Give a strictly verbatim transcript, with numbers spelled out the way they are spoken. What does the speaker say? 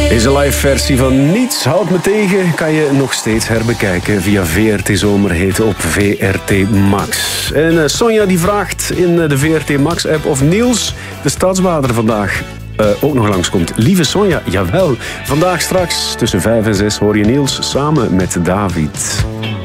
Deze live versie van Niets houdt me tegen kan je nog steeds herbekijken via V R T Zomerheten op V R T Max. En uh, Sonja die vraagt in uh, de V R T Max app of Niels, de stadsbader, vandaag uh, ook nog langskomt. Lieve Sonja, jawel. Vandaag straks tussen vijf en zes hoor je Niels samen met David.